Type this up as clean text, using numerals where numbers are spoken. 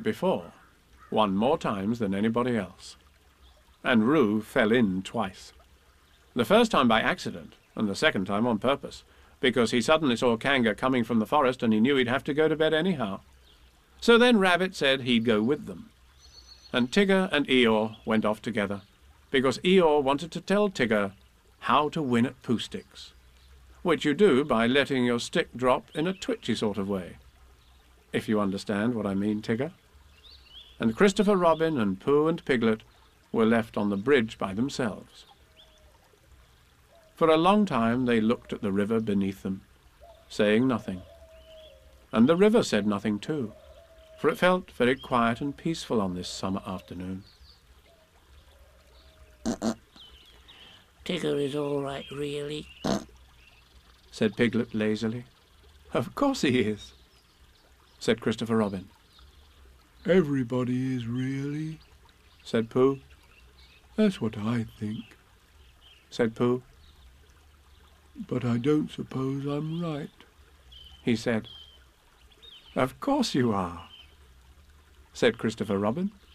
before, won more times than anybody else. And Roo fell in twice. The first time by accident, and the second time on purpose, because he suddenly saw Kanga coming from the forest and he knew he'd have to go to bed anyhow. So then Rabbit said he'd go with them. And Tigger and Eeyore went off together, because Eeyore wanted to tell Tigger how to win at Pooh Sticks, which you do by letting your stick drop in a twitchy sort of way, if you understand what I mean, Tigger. And Christopher Robin and Pooh and Piglet were left on the bridge by themselves. For a long time they looked at the river beneath them, saying nothing. And the river said nothing too, for it felt very quiet and peaceful on this summer afternoon. Tigger is all right, really, said Piglet lazily. Of course he is, said Christopher Robin. Everybody is really, said Pooh. That's what I think, said Pooh. But I don't suppose I'm right, he said. Of course you are, said Christopher Robin.